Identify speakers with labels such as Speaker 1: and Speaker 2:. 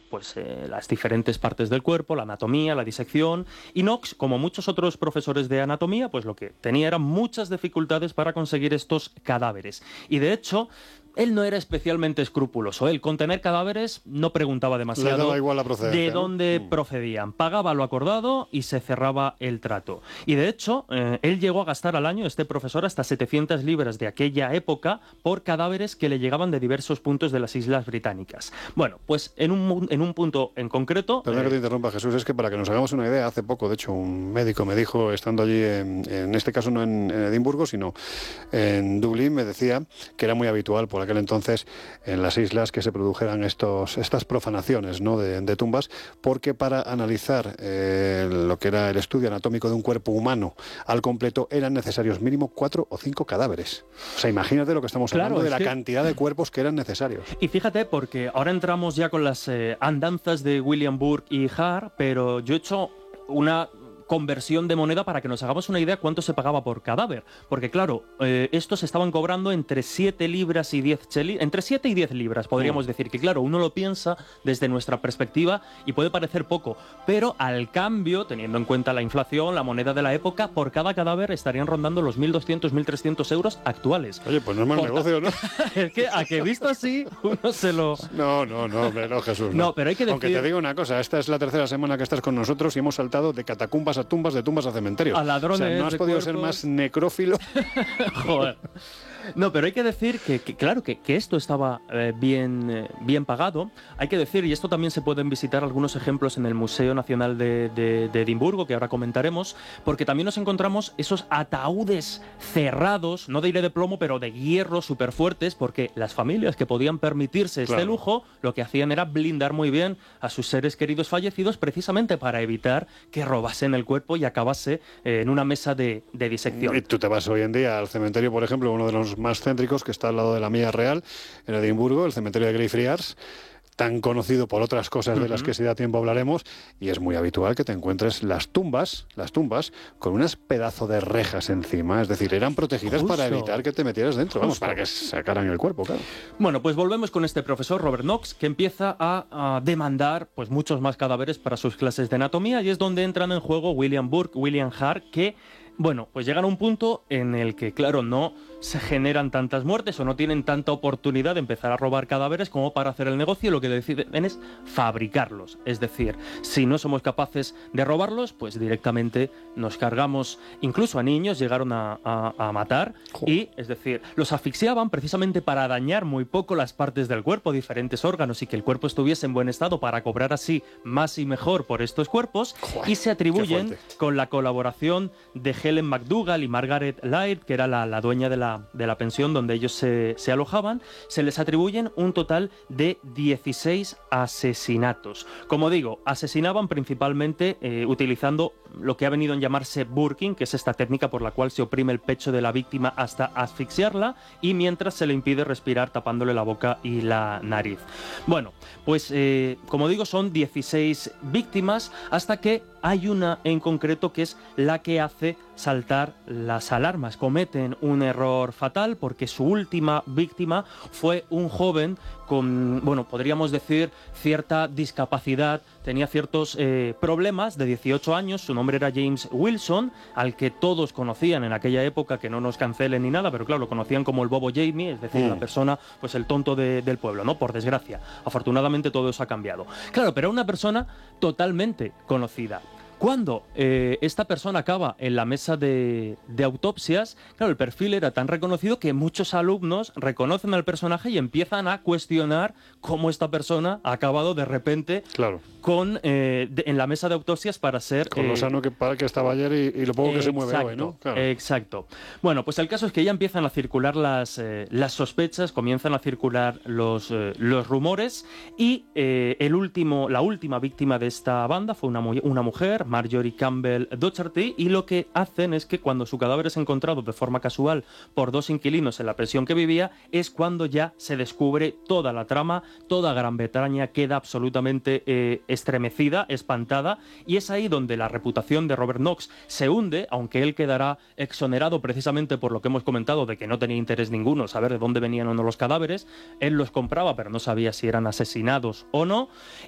Speaker 1: pues las diferentes partes del cuerpo, la anatomía, la disección, y Knox, como muchos otros profesores de anatomía, pues lo que tenía eran muchas dificultades para conseguir estos cadáveres. Y de hecho, él no era especialmente escrupuloso. Él, con tener cadáveres, no preguntaba demasiado.
Speaker 2: Le daba igual la procedencia,
Speaker 1: de dónde procedían. Pagaba lo acordado y se cerraba el trato. Y de hecho, él llegó a gastar al año, este profesor, hasta 700 libras de aquella época por cadáveres que le llegaban de diversos puntos de las Islas Británicas. Bueno, pues en un punto en concreto...
Speaker 2: Perdón que te interrumpa, Jesús, es que para que nos hagamos una idea, hace poco, de hecho, un médico me dijo, estando allí, en este caso no en Edimburgo, sino en Dublín, me decía que era muy habitual por aquel entonces en las islas que se produjeran estas profanaciones, ¿no?, de tumbas, porque para analizar lo que era el estudio anatómico de un cuerpo humano al completo eran necesarios mínimo 4 o 5 cadáveres. O sea, imagínate lo que estamos hablando de la cantidad de cuerpos que eran necesarios.
Speaker 1: Y fíjate, porque ahora entramos ya con las andanzas de William Burke y Hare, pero yo he hecho una conversión de moneda para que nos hagamos una idea cuánto se pagaba por cadáver. Porque claro, estos estaban cobrando entre 7 libras y 10 entre 7 y 10 libras, podríamos decir. Que claro, uno lo piensa desde nuestra perspectiva y puede parecer poco, pero al cambio, teniendo en cuenta la inflación, la moneda de la época, por cada cadáver estarían rondando los 1.200, 1.300 euros actuales.
Speaker 2: Oye, pues no es mal negocio, ¿no?
Speaker 1: Es que, a que visto así, uno se lo...
Speaker 2: No, Jesús.
Speaker 1: No, pero hay que decir...
Speaker 2: Aunque te digo una cosa, esta es la tercera semana que estás con nosotros y hemos saltado de catacumbas a tumbas, de tumbas a cementerios.
Speaker 1: A ladrones.
Speaker 2: O sea, no has podido ser más necrófilo.
Speaker 1: Joder. No, pero hay que decir que claro, que esto estaba bien pagado. Hay que decir, y esto también se pueden visitar algunos ejemplos en el Museo Nacional de Edimburgo, que ahora comentaremos, porque también nos encontramos esos ataúdes cerrados, no de aire de plomo, pero de hierro súper fuertes, porque las familias que podían permitirse este lujo, lo que hacían era blindar muy bien a sus seres queridos fallecidos, precisamente para evitar que robasen el cuerpo y acabase en una mesa de disección.
Speaker 2: Y tú te vas hoy en día al cementerio, por ejemplo, uno de los más céntricos, que está al lado de la Mía Real, en Edimburgo, el cementerio de Greyfriars, tan conocido por otras cosas de las que si da tiempo hablaremos, y es muy habitual que te encuentres las tumbas con unas pedazos de rejas encima, es decir, eran protegidas para evitar que te metieras dentro, vamos, para que sacaran el cuerpo, claro.
Speaker 1: Bueno, pues volvemos con este profesor, Robert Knox, que empieza a demandar pues muchos más cadáveres para sus clases de anatomía, y es donde entran en juego William Burke, William Hare, que bueno, pues llegan a un punto en el que, claro, no se generan tantas muertes o no tienen tanta oportunidad de empezar a robar cadáveres como para hacer el negocio, y lo que deciden es fabricarlos. Es decir, si no somos capaces de robarlos, pues directamente nos cargamos, incluso a niños llegaron a matar, y, es decir, los asfixiaban precisamente para dañar muy poco las partes del cuerpo, diferentes órganos, y que el cuerpo estuviese en buen estado para cobrar así más y mejor por estos cuerpos, y se atribuyen, con la colaboración de Helen McDougall y Margaret Laird, que era la dueña de la pensión donde ellos se alojaban, se les atribuyen un total de 16 asesinatos. Como digo, asesinaban principalmente utilizando lo que ha venido en llamarse burking, que es esta técnica por la cual se oprime el pecho de la víctima hasta asfixiarla, y mientras se le impide respirar tapándole la boca y la nariz. Bueno, pues como digo, son 16 víctimas, hasta que hay una en concreto que es la que hace saltar las alarmas. Cometen un error fatal porque su última víctima fue un joven con, bueno, podríamos decir, cierta discapacidad, tenía ciertos problemas, de 18 años, su nombre era James Wilson, al que todos conocían en aquella época, que no nos cancelen ni nada, pero claro, lo conocían como el Bobo Jamie, es decir, la persona, pues el tonto del pueblo, ¿no? Por desgracia. Afortunadamente todo eso ha cambiado. Claro, pero era una persona totalmente conocida. Cuando esta persona acaba en la mesa de autopsias, claro, el perfil era tan reconocido que muchos alumnos reconocen al personaje y empiezan a cuestionar cómo esta persona ha acabado de repente en la mesa de autopsias para ser...
Speaker 2: Con lo sano que estaba ayer y lo poco que se mueve hoy, ¿no? Claro.
Speaker 1: Exacto. Bueno, pues el caso es que ya empiezan a circular las sospechas, comienzan a circular los rumores, y la última víctima de esta banda fue una mujer, Marjorie Campbell Docherty, y lo que hacen es que cuando su cadáver es encontrado de forma casual por dos inquilinos en la pensión que vivía, es cuando ya se descubre toda la trama, toda Gran Bretaña queda absolutamente estremecida, espantada, y es ahí donde la reputación de Robert Knox se hunde, aunque él quedará exonerado precisamente por lo que hemos comentado de que no tenía interés ninguno saber de dónde venían o no los cadáveres. Él los compraba, pero no sabía si eran asesinados o no,